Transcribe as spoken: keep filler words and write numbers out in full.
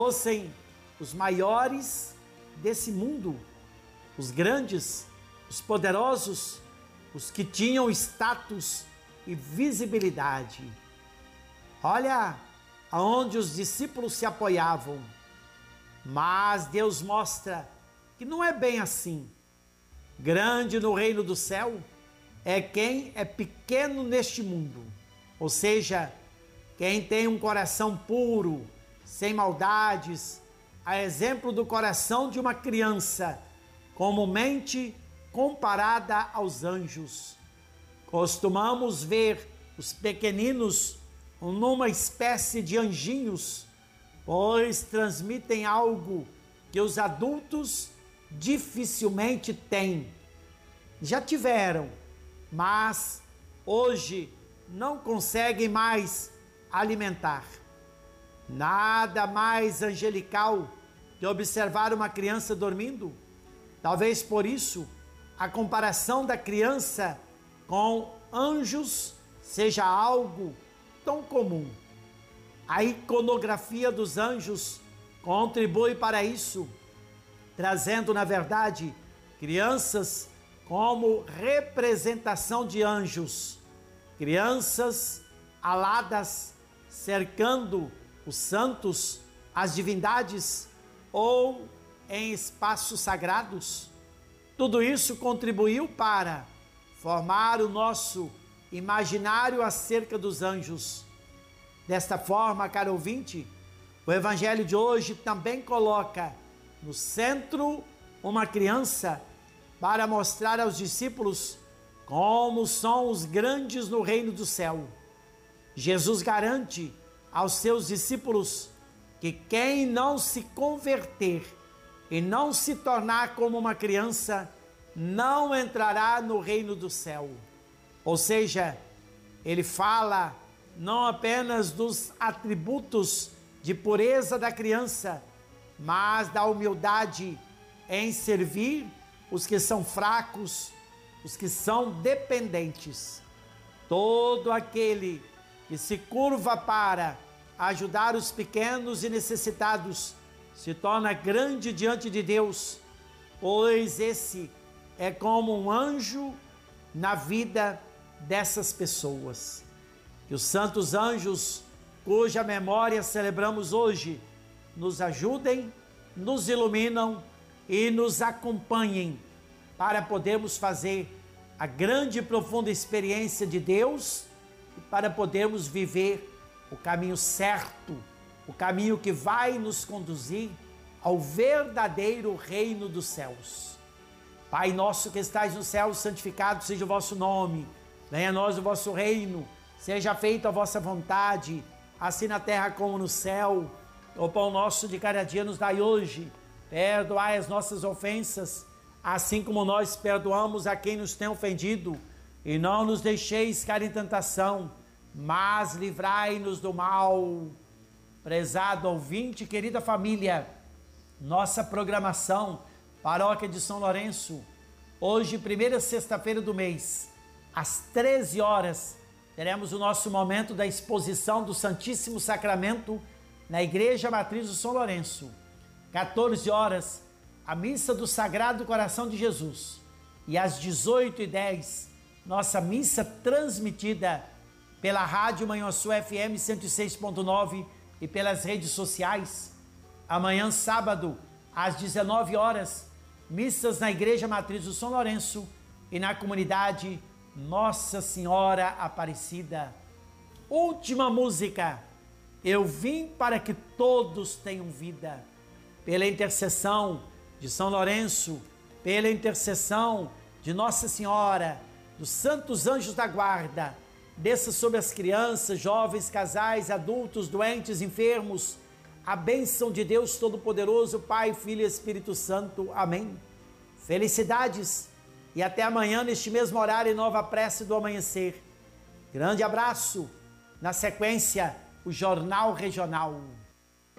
fossem os maiores desse mundo, os grandes, os poderosos, os que tinham status e visibilidade. Olha aonde os discípulos se apoiavam. Mas Deus mostra que não é bem assim. Grande no reino do céu é quem é pequeno neste mundo, ou seja, quem tem um coração puro, sem maldades, a exemplo do coração de uma criança, comumente comparada aos anjos. Costumamos ver os pequeninos numa espécie de anjinhos, pois transmitem algo que os adultos dificilmente têm. Já tiveram, mas hoje não conseguem mais alimentar. Nada mais angelical que observar uma criança dormindo. Talvez por isso a comparação da criança com anjos seja algo tão comum. A iconografia dos anjos contribui para isso, trazendo, na verdade, crianças como representação de anjos, crianças aladas cercando os santos, as divindades ou em espaços sagrados. Tudo isso contribuiu para formar o nosso imaginário acerca dos anjos. Desta forma, caro ouvinte, o evangelho de hoje também coloca no centro uma criança para mostrar aos discípulos como são os grandes no reino do céu. Jesus garante aos seus discípulos que quem não se converter e não se tornar como uma criança não entrará no reino do céu. Ou seja, ele fala não apenas dos atributos de pureza da criança, mas da humildade em servir os que são fracos, os que são dependentes. Todo aquele que se curva para ajudar os pequenos e necessitados se torna grande diante de Deus, pois esse é como um anjo na vida dessas pessoas. Que os santos anjos, cuja memória celebramos hoje, nos ajudem, nos iluminam e nos acompanhem para podermos fazer a grande e profunda experiência de Deus e para podermos viver o caminho certo, o caminho que vai nos conduzir ao verdadeiro reino dos céus. Pai nosso que estais no céu, santificado seja o vosso nome. Venha a nós o vosso reino, seja feita a vossa vontade, assim na terra como no céu. O pão nosso de cada dia nos dai hoje. Perdoai as nossas ofensas, assim como nós perdoamos a quem nos tem ofendido. E não nos deixeis cair em tentação, mas livrai-nos do mal. Prezado ouvinte, querida família, nossa programação, Paróquia de São Lourenço, hoje, primeira sexta-feira do mês, às treze horas, teremos o nosso momento da exposição do Santíssimo Sacramento na Igreja Matriz do São Lourenço. quatorze horas, a missa do Sagrado Coração de Jesus. E às dezoito e dez, nossa missa transmitida pela Rádio Manhuaçu F M cento e seis ponto nove e pelas redes sociais. Amanhã, sábado, às dezenove horas, missas na Igreja Matriz do São Lourenço e na comunidade Nossa Senhora Aparecida. Última música, Eu Vim para que Todos Tenham Vida. Pela intercessão de São Lourenço, pela intercessão de Nossa Senhora, dos santos anjos da guarda, desça sobre as crianças, jovens, casais, adultos, doentes, enfermos, a bênção de Deus Todo-Poderoso, Pai, Filho e Espírito Santo. Amém. Felicidades e até amanhã neste mesmo horário em nova prece do amanhecer. Grande abraço. Na sequência, o Jornal Regional.